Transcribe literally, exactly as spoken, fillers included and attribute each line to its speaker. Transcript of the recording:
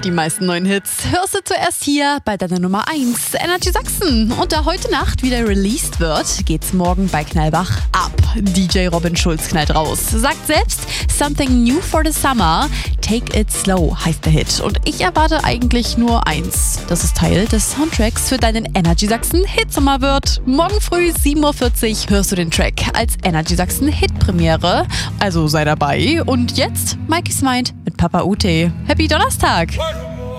Speaker 1: Die meisten neuen Hits hörst du zuerst hier bei deiner Nummer eins, Energy Sachsen. Und da heute Nacht wieder released wird, geht's morgen bei Knallbach ab. D J Robin Schulz knallt raus. Sagt selbst, Something New for the Summer, Take It Slow heißt der Hit. Und ich erwarte eigentlich nur eins, dass es Teil des Soundtracks für deinen Energy Sachsen Hitsommer wird. Morgen früh sieben Uhr vierzig hörst du den Track als Energy Sachsen Hitpremiere. Also sei dabei. Und jetzt Mikey's Mind mit Papa Ute. Happy Donnerstag!